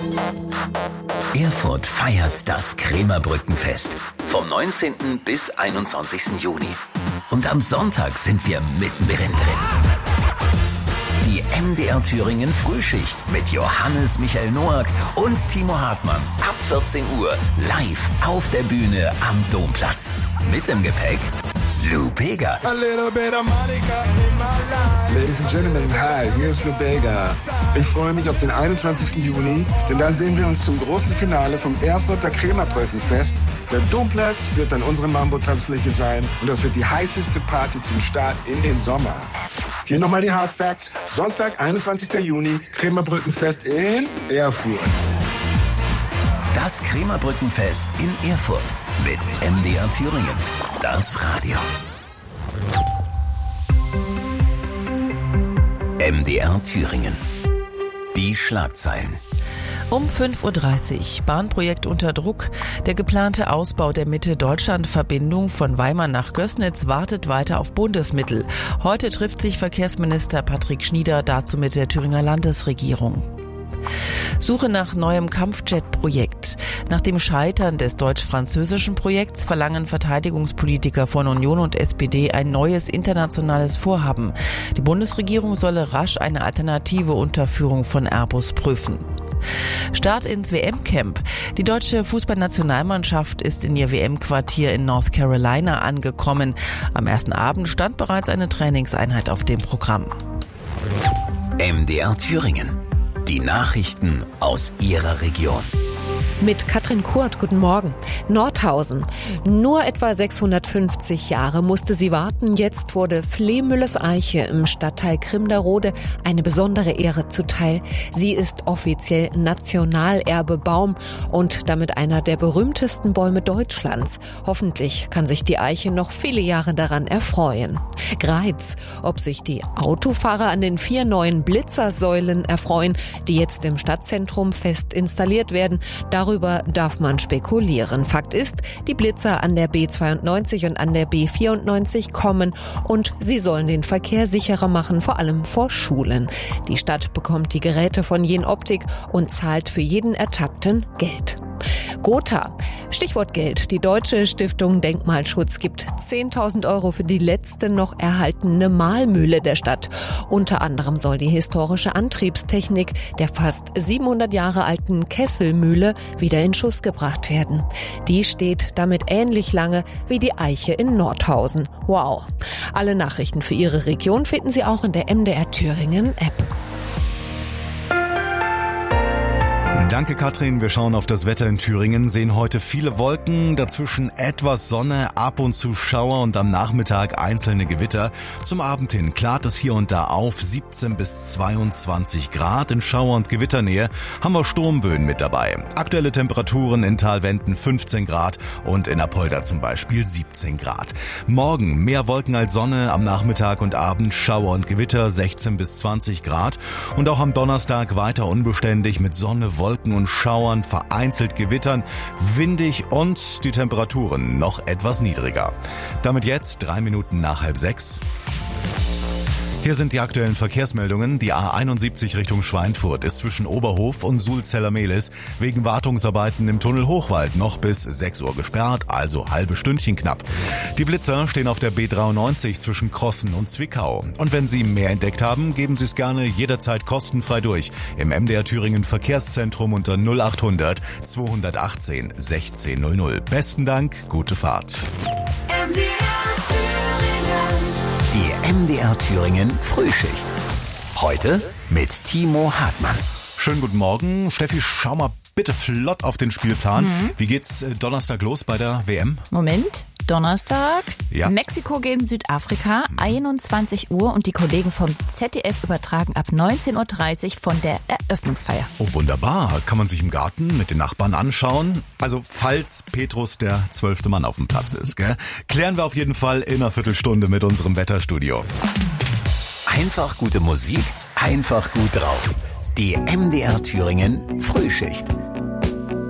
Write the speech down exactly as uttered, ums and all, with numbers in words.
Erfurt feiert das Krämerbrückenfest vom neunzehnten bis einundzwanzigsten Juni. Und am Sonntag sind wir mittendrin drin. Die M D R Thüringen Frühschicht mit Johannes Michael Noack und Timo Hartmann. Ab vierzehn Uhr live auf der Bühne am Domplatz. Mit im Gepäck Lou Bega. Ladies and Gentlemen, hi, hier ist Lou Bega. Ich freue mich auf den einundzwanzigsten Juni, denn dann sehen wir uns zum großen Finale vom Erfurter Krämerbrückenfest. Der Domplatz wird dann unsere Mambo-Tanzfläche sein und das wird die heißeste Party zum Start in den Sommer. Hier nochmal die Hard Facts. Sonntag, einundzwanzigsten Juni, Krämerbrückenfest in Erfurt. Das Krämerbrückenfest in Erfurt mit M D R Thüringen. Das Radio. M D R Thüringen. Die Schlagzeilen. Um fünf Uhr dreißig, Bahnprojekt unter Druck. Der geplante Ausbau der Mitte-Deutschland-Verbindung von Weimar nach Gößnitz wartet weiter auf Bundesmittel. Heute trifft sich Verkehrsminister Patrick Schnieder dazu mit der Thüringer Landesregierung. Suche nach neuem Kampfjet-Projekt. Nach dem Scheitern des deutsch-französischen Projekts verlangen Verteidigungspolitiker von Union und S P D ein neues internationales Vorhaben. Die Bundesregierung solle rasch eine alternative Unterführung von Airbus prüfen. Start ins W M-Camp. Die deutsche Fußballnationalmannschaft ist in ihr W M-Quartier in North Carolina angekommen. Am ersten Abend stand bereits eine Trainingseinheit auf dem Programm. M D R Thüringen. Die Nachrichten aus Ihrer Region. Mit Katrin Kurt, guten Morgen. Nordhausen. Nur etwa sechshundertfünfzig Jahre musste sie warten. Jetzt wurde Flehmülles Eiche im Stadtteil Grimderode eine besondere Ehre zuteil. Sie ist offiziell Nationalerbe-Baum und damit einer der berühmtesten Bäume Deutschlands. Hoffentlich kann sich die Eiche noch viele Jahre daran erfreuen. Greiz. Ob sich die Autofahrer an den vier neuen Blitzersäulen erfreuen, die jetzt im Stadtzentrum fest installiert werden, darüber Darüber darf man spekulieren. Fakt ist, die Blitzer an der B zweiundneunzig und an der B vierundneunzig kommen und sie sollen den Verkehr sicherer machen, vor allem vor Schulen. Die Stadt bekommt die Geräte von Jenoptik und zahlt für jeden Ertappten Geld. Gotha. Stichwort Geld. Die Deutsche Stiftung Denkmalschutz gibt zehntausend Euro für die letzte noch erhaltene Mahlmühle der Stadt. Unter anderem soll die historische Antriebstechnik der fast siebenhundert Jahre alten Kesselmühle wieder in Schuss gebracht werden. Die steht damit ähnlich lange wie die Eiche in Nordhausen. Wow. Alle Nachrichten für Ihre Region finden Sie auch in der M D R Thüringen App. Danke, Katrin. Wir schauen auf das Wetter in Thüringen, sehen heute viele Wolken, dazwischen etwas Sonne, ab und zu Schauer und am Nachmittag einzelne Gewitter. Zum Abend hin klart es hier und da auf, siebzehn bis zweiundzwanzig Grad. In Schauer- und Gewitternähe haben wir Sturmböen mit dabei. Aktuelle Temperaturen in Talwenden fünfzehn Grad und in Apolda zum Beispiel siebzehn Grad. Morgen mehr Wolken als Sonne, am Nachmittag und Abend Schauer und Gewitter sechzehn bis zwanzig Grad. Und auch am Donnerstag weiter unbeständig mit Sonne, Wolken und Schauern, vereinzelt Gewittern, windig und die Temperaturen noch etwas niedriger. Damit jetzt drei Minuten nach halb sechs. Hier sind die aktuellen Verkehrsmeldungen. Die A einundsiebzig Richtung Schweinfurt ist zwischen Oberhof und Sulzeller-Mehlis wegen Wartungsarbeiten im Tunnel Hochwald noch bis sechs Uhr gesperrt, also halbe Stündchen knapp. Die Blitzer stehen auf der B dreiundneunzig zwischen Krossen und Zwickau. Und wenn Sie mehr entdeckt haben, geben Sie es gerne jederzeit kostenfrei durch im M D R Thüringen Verkehrszentrum unter null achthundert zweihundertachtzehn sechzehn null null. Besten Dank, gute Fahrt. M D R Thüringen. Die M D R Thüringen Frühschicht. Heute mit Timo Hartmann. Schönen guten Morgen. Steffi, schau mal bitte flott auf den Spielplan. Mhm. Wie geht's äh, Donnerstag los bei der W M? Moment, Donnerstag. Ja. Mexiko gegen Südafrika, mhm. einundzwanzig Uhr und die Kollegen vom Z D F übertragen ab neunzehn Uhr dreißig von der Eröffnungsfeier. Oh, wunderbar. Kann man sich im Garten mit den Nachbarn anschauen. Also, falls Petrus der zwölfte Mann auf dem Platz ist, gell? Klären wir auf jeden Fall in einer Viertelstunde mit unserem Wetterstudio. Einfach gute Musik, einfach gut drauf. Die M D R Thüringen Frühschicht.